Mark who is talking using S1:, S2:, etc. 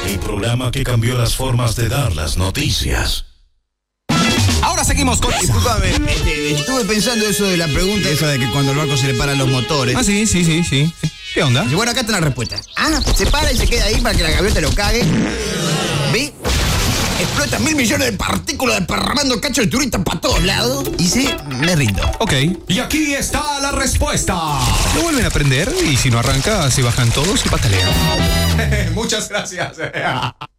S1: El programa que cambió las formas de dar las noticias.
S2: Ahora seguimos con...
S3: Disculpame, estuve pensando eso de la pregunta esa de que cuando al barco se le paran los motores.
S2: Ah, sí. ¿Qué onda?
S3: Y bueno, acá está la respuesta. Se para y se queda ahí para que la gaviota lo cague. ¿Ve? Explota 1.000 millones de partículas desparramando cacho de turista para todos lados. Y me rindo.
S2: Ok. Y aquí está la respuesta. Lo vuelven a aprender y si no arranca, se bajan todos y patalean. Muchas gracias.